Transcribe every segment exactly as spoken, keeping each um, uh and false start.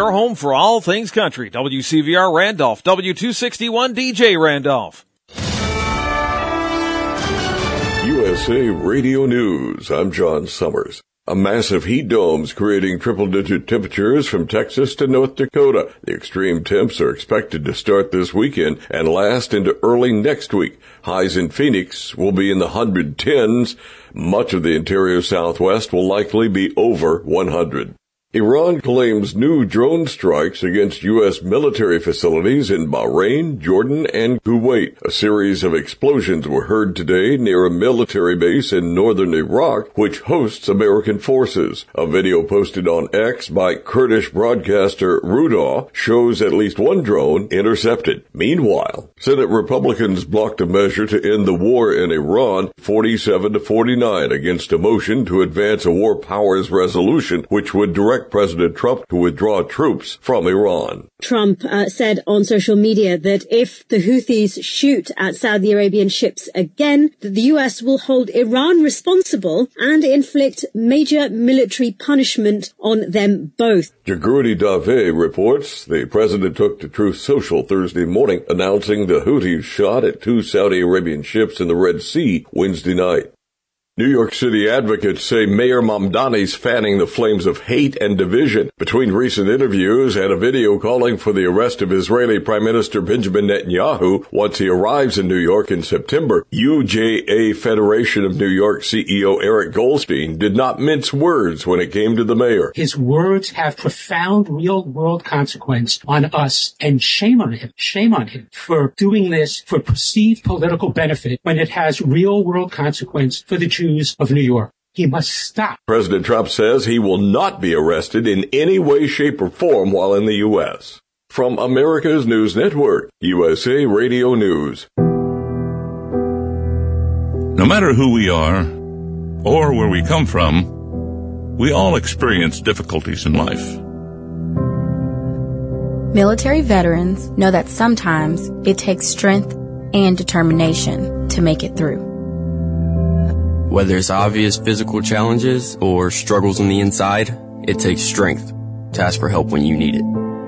your home for all things country. W C V R Randolph, W two sixty-one D J Randolph. U S A Radio News. I'm John Summers. A massive heat dome's creating triple-digit temperatures from Texas to North Dakota. The extreme temps are expected to start this weekend and last into early next week. Highs in Phoenix will be in the one hundred tens. Much of the interior Southwest will likely be over one hundred. Iran claims new drone strikes against U S military facilities in Bahrain, Jordan, and Kuwait. A series of explosions were heard today near a military base in northern Iraq, which hosts American forces. A video posted on X by Kurdish broadcaster Rudaw shows at least one drone intercepted. Meanwhile, Senate Republicans blocked a measure to end the war in Iran, forty-seven to forty-nine, against a motion to advance a war powers resolution, which would direct President Trump to withdraw troops from Iran. Trump uh, said on social media that if the Houthis shoot at Saudi Arabian ships again, that the U S will hold Iran responsible and inflict major military punishment on them both. Jagrudi Dave reports the president took to Truth Social Thursday morning announcing the Houthis shot at two Saudi Arabian ships in the Red Sea Wednesday night. New York City advocates say Mayor Mamdani's fanning the flames of hate and division. Between recent interviews and a video calling for the arrest of Israeli Prime Minister Benjamin Netanyahu once he arrives in New York in September, U J A Federation of New York C E O Eric Goldstein did not mince words when it came to the mayor. His words have profound real-world consequence on us, and shame on him, shame on him for doing this for perceived political benefit when it has real-world consequence for the Jews of New York. He must stop. President Trump says he will not be arrested in any way, shape, or form while in the U S. From America's News Network, U S A Radio News. No matter who we are or where we come from, we all experience difficulties in life. Military veterans know that sometimes it takes strength and determination to make it through. Whether it's obvious physical challenges or struggles on the inside, it takes strength to ask for help when you need it.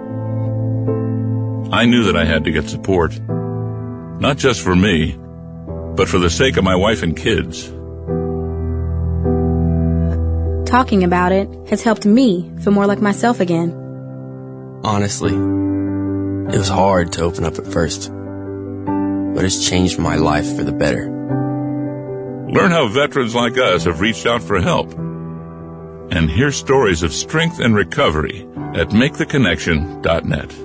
I knew that I had to get support, not just for me, but for the sake of my wife and kids. Talking about it has helped me feel more like myself again. Honestly, it was hard to open up at first, but it's changed my life for the better. Learn how veterans like us have reached out for help. And hear stories of strength and recovery at make the connection dot net.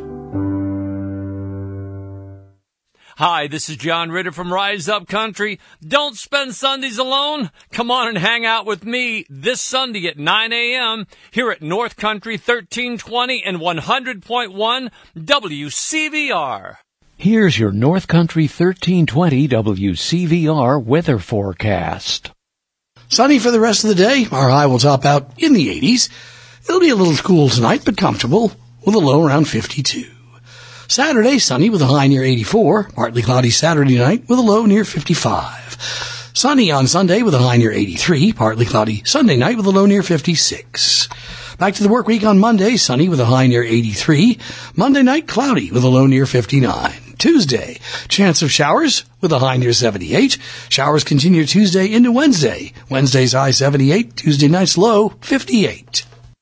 Hi, this is John Ritter from Rise Up Country. Don't spend Sundays alone. Come on and hang out with me this Sunday at nine a.m. here at North Country thirteen twenty and one hundred point one W C V R. Here's your North Country thirteen twenty W C V R weather forecast. Sunny for the rest of the day. Our high will top out in the eighties. It'll be a little cool tonight, but comfortable, with a low around fifty-two. Saturday, sunny with a high near eighty-four. Partly cloudy Saturday night with a low near fifty-five. Sunny on Sunday with a high near eighty-three. Partly cloudy Sunday night with a low near fifty-six. Back to the work week on Monday, sunny with a high near eighty-three. Monday night, cloudy with a low near fifty-nine. Tuesday, chance of showers with a high near seventy-eight. Showers continue Tuesday into Wednesday. Wednesday's high seventy-eight, Tuesday night's low fifty-eight.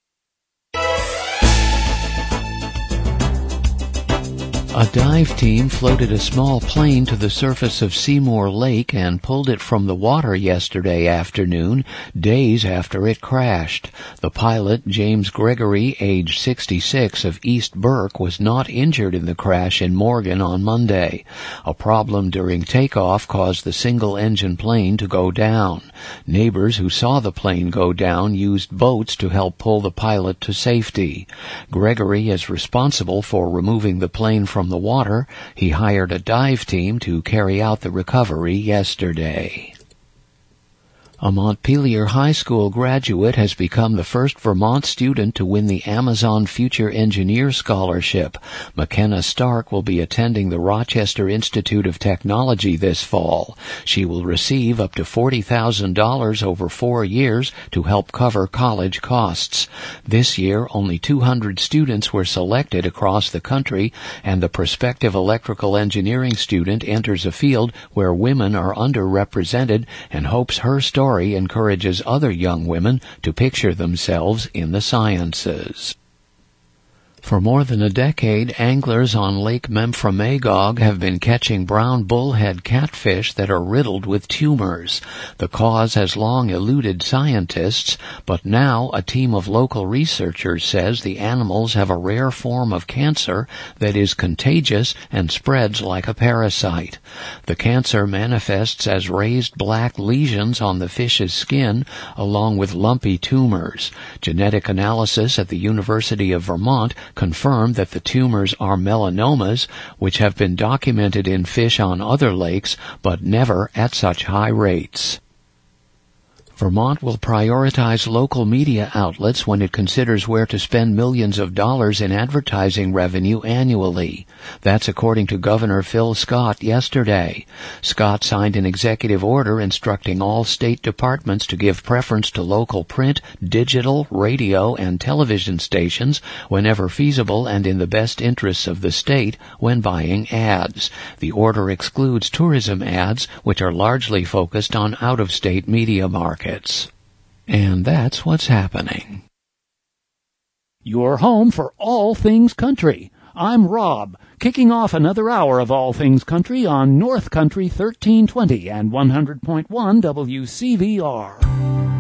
A dive team floated a small plane to the surface of Seymour Lake and pulled it from the water yesterday afternoon, days after it crashed. The pilot, James Gregory, age sixty-six, of East Burke, was not injured in the crash in Morgan on Monday. A problem during takeoff caused the single-engine plane to go down. Neighbors who saw the plane go down used boats to help pull the pilot to safety. Gregory is responsible for removing the plane from the water. He hired a dive team to carry out the recovery yesterday. A Montpelier High School graduate has become the first Vermont student to win the Amazon Future Engineer Scholarship. McKenna Stark will be attending the Rochester Institute of Technology this fall. She will receive up to forty thousand dollars over four years to help cover college costs. This year, only two hundred students were selected across the country, and the prospective electrical engineering student enters a field where women are underrepresented and hopes her story encourages other young women to picture themselves in the sciences. For more than a decade, anglers on Lake Memphremagog have been catching brown bullhead catfish that are riddled with tumors. The cause has long eluded scientists, but now a team of local researchers says the animals have a rare form of cancer that is contagious and spreads like a parasite. The cancer manifests as raised black lesions on the fish's skin, along with lumpy tumors. Genetic analysis at the University of Vermont confirmed that the tumors are melanomas, which have been documented in fish on other lakes, but never at such high rates. Vermont will prioritize local media outlets when it considers where to spend millions of dollars in advertising revenue annually. That's according to Governor Phil Scott yesterday. Scott signed an executive order instructing all state departments to give preference to local print, digital, radio, and television stations whenever feasible and in the best interests of the state when buying ads. The order excludes tourism ads, which are largely focused on out-of-state media markets. And that's what's happening. Your home for all things country. I'm Rob, kicking off another hour of All Things Country on North Country thirteen twenty and one hundred point one W C V R.